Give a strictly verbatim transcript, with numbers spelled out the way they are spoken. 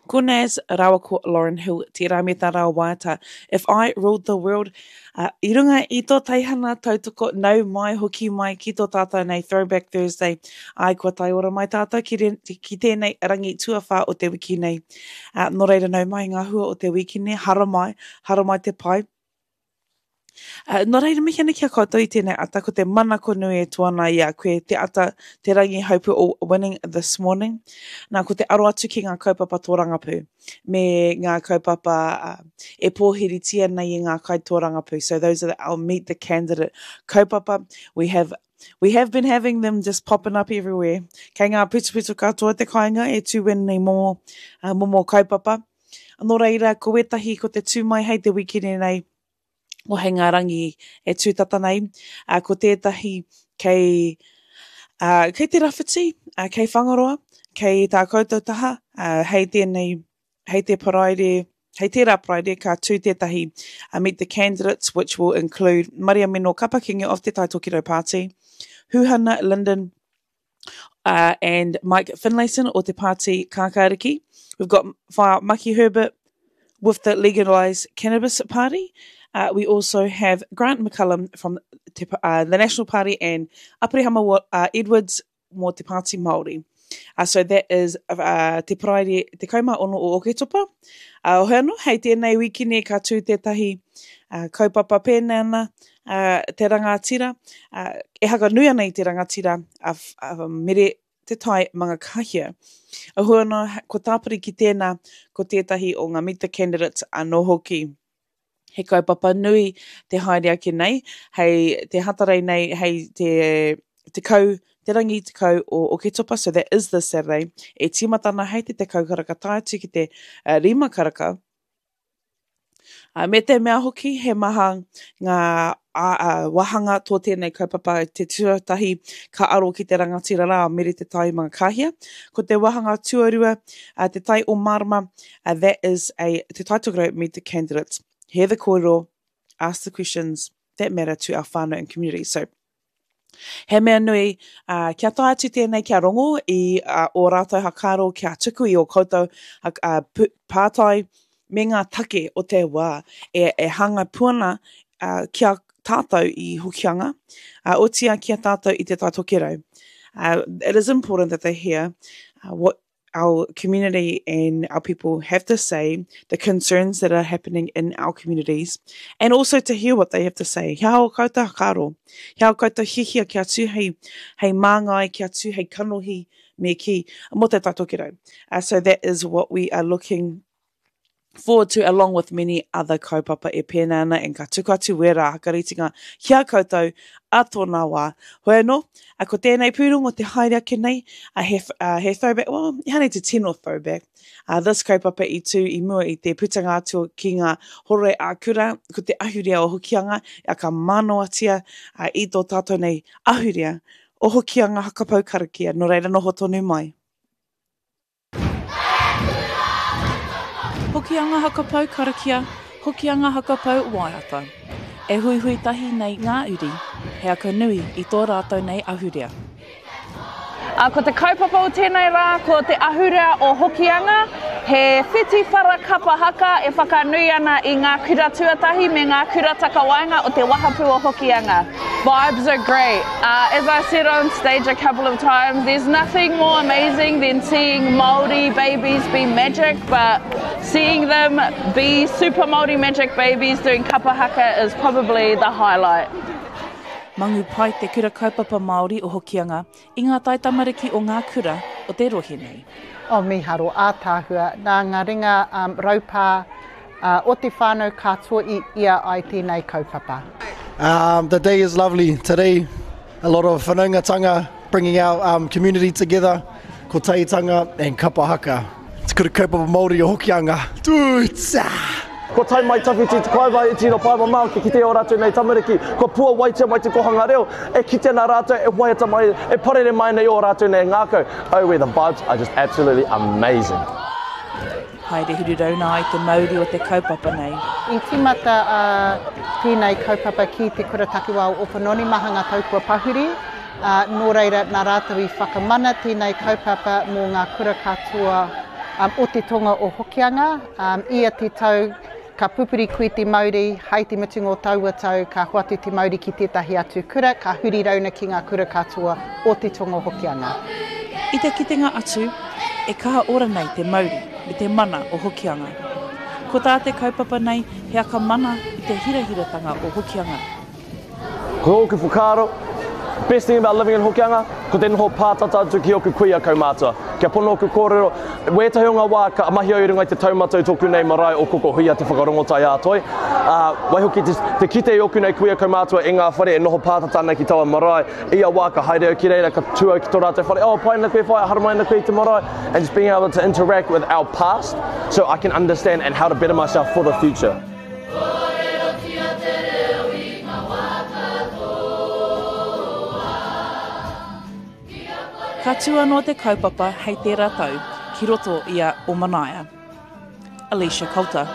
Kunaz Rawako Lauren Hill, Te Rameta Rawata. If I ruled the world, uh, I runga I tō taihana tautoko nau mai hoki mai ki tō tātou nei Throwback Thursday. Ai kua tai ora mai tātou ki, re, ki tēnei rangi tuawha o te wiki nei. Uh, no reira nau mai ngā hua o te wiki nei, hara mai, hara mai te pai. Uh, no reira mihi ana kia koutou I tēnei ata ko te manako nui e tuana ia koe te ata te rangi haupu o winning this morning. Nā ko te aro atu ki ngā kaupapa tōrangapu me ngā kaupapa uh, e pōhiritia nei I ngā kai tōrangapu. So those are the, I'll meet the candidate kaupapa. We have We have been having them just popping up everywhere. Kei ngā pitu pitu katoa te kāinga e tūwena nei momo, uh, momo kaupapa. Nō reira, ko wetahi ko te tūmai hei te wikini nei, o hei ngā rangi e tūtata nei, uh, ko tētahi kei, uh, kei te rawhiti, uh, kei whangaroa, kei tā koutou taha, uh, hei tēnei, hei te paraire, hei tērā paraire, ka tū tētahi uh, meet the candidates, which will include Maria Mino Kapakinga of Te Taitokiro Party, Huhana Linden, uh, and Mike Finlayson o Te Party Kākāriki. We've got Wha Maki Herbert with the Legalised Cannabis Party. Uh, we also have Grant McCullum from te, uh, the National Party and Aparihama uh, Edwards mo Te Pāti Māori. Uh, so that is uh, te paraire, te kauma ono o Oketopa. Uh, o hano, hei tēnei wikine ka tū tētahi uh, kaupapa pēnei ana uh, te rangatira. Uh, e haka nui ana I te rangatira a, a mere te tai manga kahia. A huano, ko tāpiri ki tēnā, ko tētahi o ngā meet the candidates anō hoki. He kaupapa nui te haere ake nei, hei te hatarei nei, hei te, te kau, te rangi te kau o Oketopa, so that is this Saturday. E timatana hei te te kau karaka tātu ki te uh, rima karaka. Uh, me te mea hoki, he maha ngā uh, uh, wahanga tō tēnei kaupapa te tuatahi ka aro ki te rangatira rā mere te tai mga kahia. Ko te wahanga tuarua, uh, te tai o marama, uh, that is a te taitokoro meet the candidates. Hear the kōrero, ask the questions that matter to our whānau and community. So, he mea nui, uh, kia tā atu tēnei kia rongo I uh, o rātou hakaro kia tuku I o koutou uh, pātai me ngā take o te wā e, e hanga puana uh, kia tātou I hokianga, uh, o tia kia tātou I te taitokero. Uh, it is important that they hear uh, what our community and our people have to say, the concerns that are happening in our communities, and also to hear what they have to say. Hea o koutou hakaro, hea o koutou hihia kia tū hei, hei māngai, kia tū hei kanohi me ki, mo te taitokero. Uh, so that is what we are looking forward to, along with many other kaupapa e pēnā ana, and ka tuku atu wera hakaritinga hea koutou a tōna wā. Hoi anō, a ko tēnei pūrungo te haere ake nei, a he, uh, he throwback, well, hane te tino throwback. Uh, this kaupapa I tū I mua I te putanga atu ki ngā hore a kura, ko te ahurea o hokianga, a ka manoatia uh, I tō tātou nei ahurea o hokianga hakapau karakia, no reira noho tonu mai. Hokianga hakapau karakia, hokianga hakapau waiata. E hui hui tahi nei ngā uri, he aka nui I tō rātou nei ahurea. Uh, ko te kaupapa o tēnei rā, ko te ahurea o hokianga, he whiti whara kapa haka e whakanui ana I ngā kura tuatahi me ngā kura takawainga o te wahapu o hokianga. Vibes are great. Uh, as I said on stage a couple of times, there's nothing more amazing than seeing Māori babies be magic, but seeing them be super Māori magic babies doing kapa haka is probably the highlight. Mangu pai te kura kaupapa Māori o hokianga I ngā taitamariki o ngā kura o te rohe nei. O miharo ātāhua, nā ngā ringa um, raupā uh, o te whānau katoa I ia ai tēnei kaupapa. Um, the day is lovely. Today, a lot of whanaungatanga bringing our um, community together, ko taitanga and kapa haka. Te kura kaupapa Māori o hokianga. Tūtsa! Ko tai mai tawhiti te kaiwa I tino paiwa mau ki te o rātou nei tamariki. Ko pua waitea mai te kohanga reo. E kite nā rātou, e waiata mai, e parere mai nei o rātou nei ngākau. Oh, where the vibes are just absolutely amazing. Haere huru rauna ai te Māori o te kaupapa nei. I timata uh, tēnei kaupapa ki te kura takiwā o Opanoni maha ngā taupua pahuri. Uh, nō reira nā rātou I whakamana tēnei kaupapa mō ngā kura katoa um, o te tonga o Hokianga. Um, ia te tau ka pupuri kui te Māori, hei te mitungo taua tau, ka hoatu te Māori ki tētahi atu kura, ka huri rauna ki ngā kura katoa o te tonga o Hokianga. I te kitenga atu, e kaha ora nei te Māori me te mana o Hokianga. Ko tā te kaupapa nei, he aka mana i te hirahiratanga o Hokianga. Ko oku whakaro, best thing about living in Hokianga, ko te noho pātata atu ki oku kuia kaumātua. Kia pono oku kōrero, wētahi o ngā wā ka amahi au i runga i te taumata tōku nei marae o koko hui a te whakarongotai ātoi. Uh, wai hoki te, te kite i oku nei kuia kaumātua e ngā whare e noho pātata nei ki taua marae. Ia wā ka haere au ki reira, ka tūau ki tō rātou whare, oh pai na koe whai, haramai na koe te marae. And just being able to interact with our past so I can understand and how to better myself for the future. Ka tua no te kaupapa hei tērā tau, ki roto ia o Manaia. Alicia Coulter.